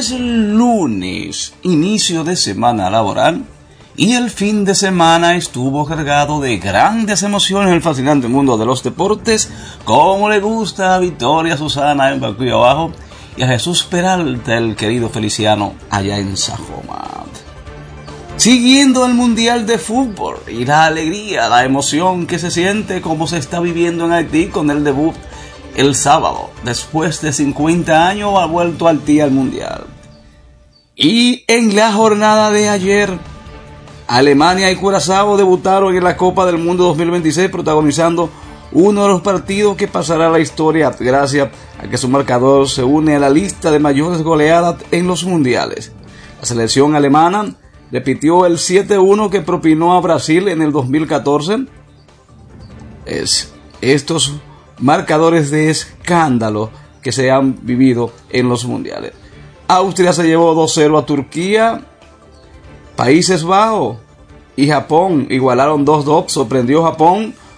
Es lunes, inicio de semana laboral, y el fin de semana estuvo cargado de grandes emociones en el fascinante mundo de los deportes, como le gusta a Victoria Susana en Bacuyo Abajo y a Jesús Peralta, el querido Feliciano, allá en Sajoma. Siguiendo el Mundial de Fútbol y la alegría, la emoción que se siente como se está viviendo en Haití con el debut el sábado, después de 50 años, ha vuelto Haití al Mundial. Y en la jornada de ayer, Alemania y Curazao debutaron en la Copa del Mundo 2026, protagonizando uno de los partidos que pasará a la historia gracias a que su marcador se une a la lista de mayores goleadas en los mundiales. La selección alemana repitió el 7-1 que propinó a Brasil en el 2014. Estos marcadores de escándalo que se han vivido en los mundiales. Austria se llevó 2-0 a Turquía. Países Bajos y Japón igualaron 2-2. Sorprendió Japón